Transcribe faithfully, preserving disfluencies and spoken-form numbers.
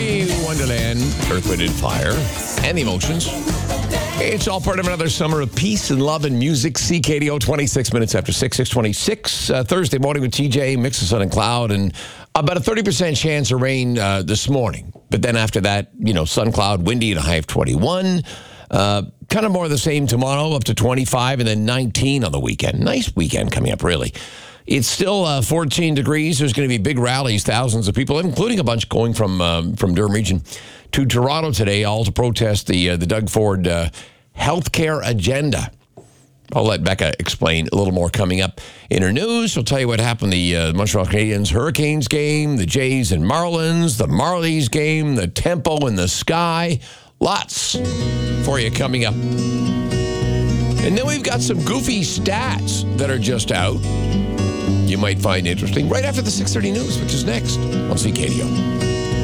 Winnie Wonderland, Earth, Wind, and Fire, and the Emotions. It's all part of another summer of peace and love and music. C K D O, twenty-six minutes after six, six twenty-six. Uh, Thursday morning with T J, mix of sun and cloud, and about a thirty percent chance of rain uh, this morning. But then after that, you know, sun, cloud, windy, and a high of twenty-one. Uh, kind of more of the same tomorrow, up to twenty-five, and then nineteen on the weekend. Nice weekend coming up, really. It's still uh, fourteen degrees. There's going to be big rallies, thousands of people, including a bunch going from um, from Durham region to Toronto today, all to protest the uh, the Doug Ford uh, healthcare agenda. I'll let Becca explain a little more coming up in her news. I'll tell you what happened the uh, Montreal Canadiens Hurricanes game, the Jays and Marlins, the Marlies game, the tempo in the sky. Lots for you coming up. And then we've got some goofy stats that are just out. You might find interesting right after the six thirty news, which is next on C K D O.